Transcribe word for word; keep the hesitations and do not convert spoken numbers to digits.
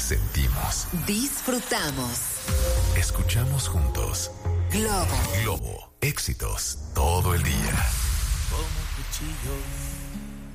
sentimos, disfrutamos, escuchamos juntos. Globo. Globo, éxitos todo el día. Como cuchillos